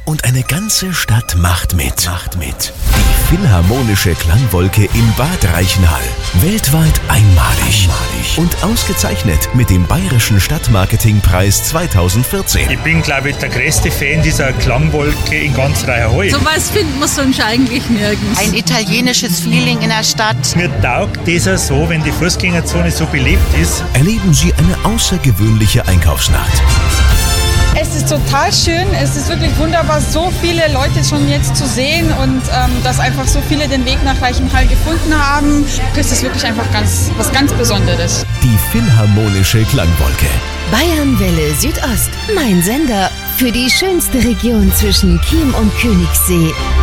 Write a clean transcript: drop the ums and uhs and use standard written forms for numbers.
Und eine ganze Stadt macht mit. Die Philharmonische Klangwolke in Bad Reichenhall. Weltweit einmalig. Und ausgezeichnet mit dem Bayerischen Stadtmarketingpreis 2014. Ich bin, glaube ich, der größte Fan dieser Klangwolke in ganz Reichenhall. So was findet man sonst eigentlich nirgends. Ein italienisches Feeling in der Stadt. Mir taugt dieser so, wenn die Fußgängerzone so belebt ist. Erleben Sie eine außergewöhnliche Einkaufsnacht. Es ist total schön, es ist wirklich wunderbar, so viele Leute schon jetzt zu sehen und dass einfach so viele den Weg nach Reichenhall gefunden haben. Das ist wirklich einfach was ganz Besonderes. Die Philharmonische Klangwolke. Bayernwelle Südost, mein Sender für die schönste Region zwischen Chiem und Königssee.